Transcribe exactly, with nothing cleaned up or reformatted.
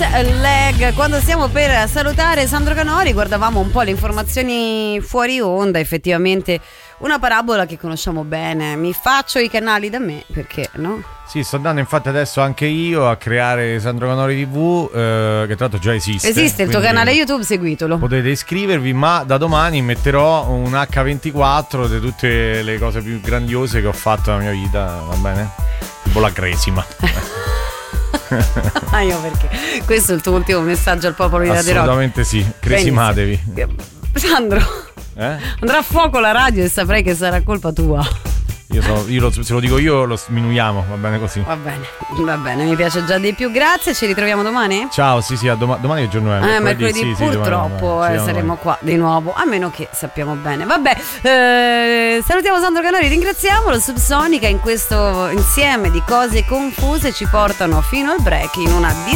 lag. Quando stiamo per salutare Sandro Canori, guardavamo un po' le informazioni fuori onda. Effettivamente una parabola che conosciamo bene. Mi faccio i canali da me, perché no? Sì, sto andando infatti adesso anche io a creare Sandro Canori tivù, eh, che tra l'altro già esiste. Esiste il tuo canale YouTube, seguitelo. Potete iscrivervi, ma da domani metterò un acca ventiquattro di tutte le cose più grandiose che ho fatto nella mia vita, va bene? Tipo la cresima. Ah, io perché? Questo è il tuo ultimo messaggio al popolo di Radio Rock? Assolutamente sì, cresimatevi. Sandro, eh? andrà a fuoco la radio e saprai che sarà colpa tua. Io, so, io lo, se lo dico io lo sminuiamo, va bene così. Va bene, va bene, mi piace già di più. Grazie, ci ritroviamo domani? Ciao, sì sì, a doma- domani è giorno è Eh, mercoledì sì, purtroppo sì, domani, eh, saremo domani. Qua di nuovo, a meno che sappiamo bene. Vabbè, eh, salutiamo Sandro Canori, ringraziamolo. Subsonica in questo insieme di cose confuse ci portano fino al break in una dis-